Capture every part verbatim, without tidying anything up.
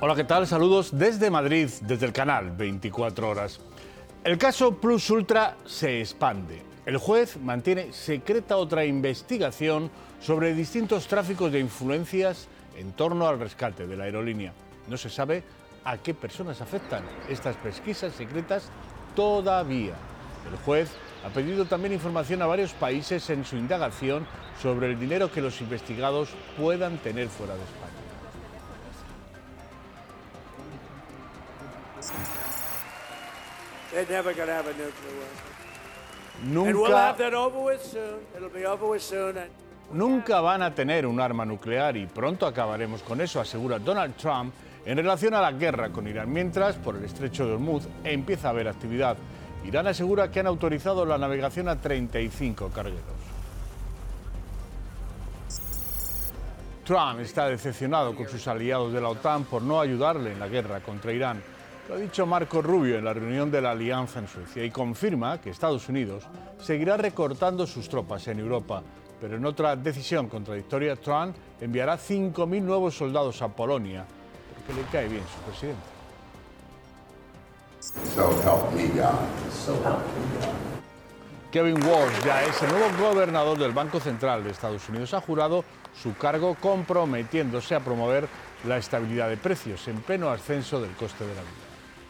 Hola, ¿qué tal? Saludos desde Madrid, desde el canal veinticuatro horas. El caso Plus Ultra se expande. El juez mantiene secreta otra investigación sobre distintos tráficos de influencias en torno al rescate de la aerolínea. No se sabe a qué personas afectan estas pesquisas secretas todavía. El juez ha pedido también información a varios países en su indagación sobre el dinero que los investigados puedan tener fuera de España. They're never going to have a nuclear weapon. Nunca, And we'll have that over with soon. It'll be over with soon. And... Nunca van a tener un arma nuclear y pronto acabaremos con eso, asegura Donald Trump en relación a la guerra con Irán. Mientras, por el estrecho de Hormuz empieza a haber actividad. Irán asegura que han autorizado la navegación a treinta y cinco cargueros. Trump está decepcionado con sus aliados de la OTAN por no ayudarle en la guerra contra Irán. Lo ha dicho Marco Rubio en la reunión de la Alianza en Suecia y confirma que Estados Unidos seguirá recortando sus tropas en Europa. Pero en otra decisión contradictoria, Trump enviará cinco mil nuevos soldados a Polonia porque le cae bien su presidente. So help me God. So help me God. Kevin Walsh ya es el nuevo gobernador del Banco Central de Estados Unidos. Ha jurado su cargo comprometiéndose a promover la estabilidad de precios en pleno ascenso del coste de la vida.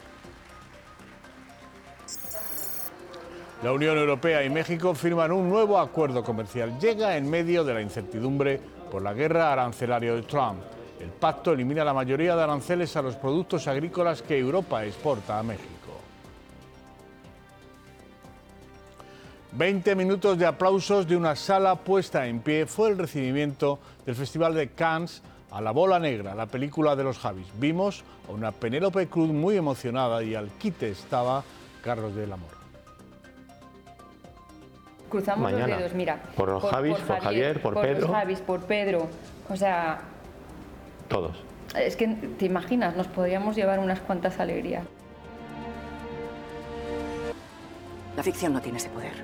La Unión Europea y México firman un nuevo acuerdo comercial. Llega en medio de la incertidumbre por la guerra arancelaria de Trump. El pacto elimina la mayoría de aranceles a los productos agrícolas que Europa exporta a México. Veinte minutos de aplausos de una sala puesta en pie fue el recibimiento del Festival de Cannes a La Bola Negra, la película de los Javis. Vimos a una Penélope Cruz muy emocionada y al quite estaba Carlos del Amor. Cruzamos Mañana. los dedos, mira. Por los Javis, por Javier, por por Pedro. Por Javis, por Pedro. O sea... Todos. Es que, ¿te imaginas? Nos podríamos llevar unas cuantas alegrías. La ficción no tiene ese poder.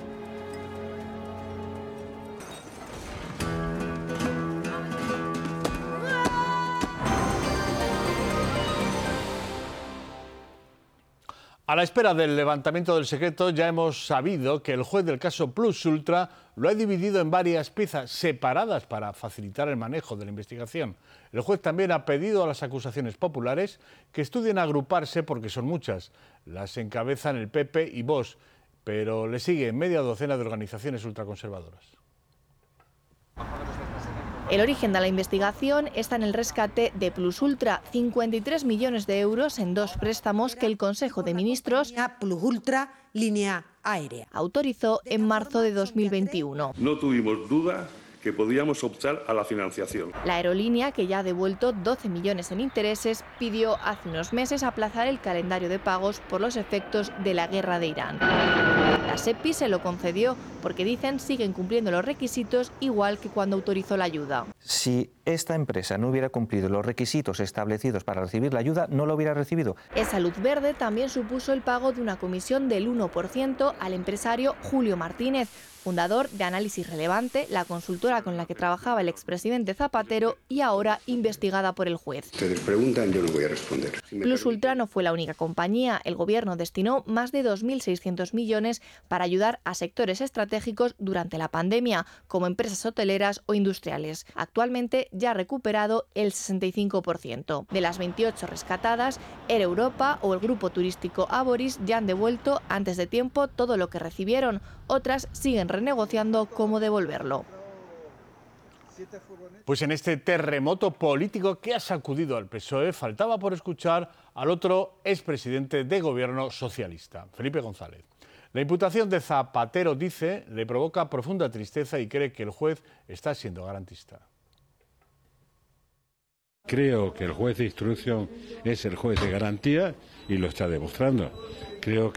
A la espera del levantamiento del secreto, ya hemos sabido que el juez del caso Plus Ultra lo ha dividido en varias piezas separadas para facilitar el manejo de la investigación. El juez también ha pedido a las acusaciones populares que estudien agruparse porque son muchas. Las encabezan el P P y Vox, pero le sigue media docena de organizaciones ultraconservadoras. El origen de la investigación está en el rescate de Plus Ultra, cincuenta y tres millones de euros en dos préstamos que el Consejo de Ministros Plus Ultra Línea Aérea autorizó en marzo de dos mil veintiuno. No tuvimos duda que podíamos optar a la financiación. La aerolínea, que ya ha devuelto doce millones en intereses, pidió hace unos meses aplazar el calendario de pagos por los efectos de la guerra de Irán. La SEPI se lo concedió porque dicen siguen cumpliendo los requisitos igual que cuando autorizó la ayuda. Si esta empresa no hubiera cumplido los requisitos establecidos para recibir la ayuda, no lo hubiera recibido. Esa luz verde también supuso el pago de una comisión del uno por ciento al empresario Julio Martínez, fundador de Análisis Relevante, la consultora con la que trabajaba el expresidente Zapatero y ahora investigada por el juez. Ustedes preguntan, yo no voy a responder. Si Plus Ultra no fue la única compañía. El gobierno destinó más de dos mil seiscientos millones para ayudar a sectores estratégicos durante la pandemia, como empresas hoteleras o industriales. Actualmente ya ha recuperado el sesenta y cinco por ciento. De las veintiocho rescatadas, Air Europa o el grupo turístico Aboris ya han devuelto antes de tiempo todo lo que recibieron. Otras siguen renegociando cómo devolverlo. Pues en este terremoto político que ha sacudido al P S O E, faltaba por escuchar al otro expresidente de gobierno socialista, Felipe González. La imputación de Zapatero, dice, le provoca profunda tristeza y cree que el juez está siendo garantista. Creo que el juez de instrucción es el juez de garantía y lo está demostrando. Creo que